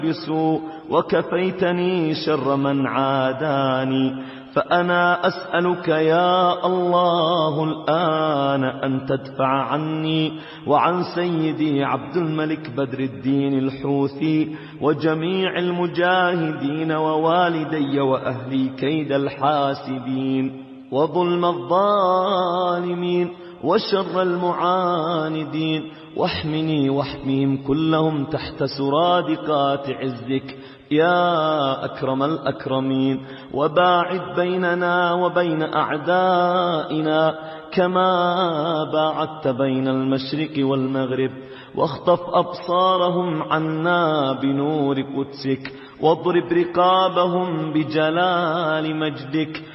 بسوء وكفيتني شر من عاداني. فأنا أسألك يا الله الآن أن تدفع عني وعن سيدي عبد الملك بدر الدين الحوثي وجميع المجاهدين ووالدي وأهلي كيد الحاسدين وظلم الظالمين وشر المعاندين، واحمني واحميهم كلهم تحت سرادقات عزك يا أكرم الأكرمين. وباعد بيننا وبين أعدائنا كما باعدت بين المشرق والمغرب، واخطف أبصارهم عنا بنور قدسك، واضرب رقابهم بجلال مجدك،